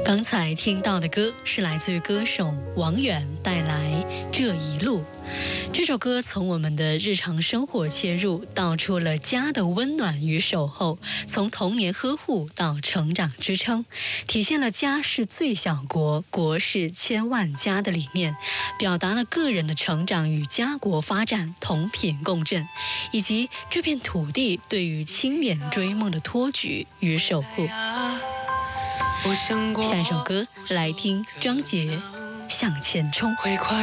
刚才听到的歌是来自于歌手王源带来《这一路》。这首歌从我们的日常生活切入，道出了家的温暖与守候，从童年呵护到成长支撑，体现了家是最小国，国是千万家的理念，表达了个人的成长与家国发展同频共振，以及这片土地对于青年追梦的托举与守护。下一首歌来听张杰《向前冲》。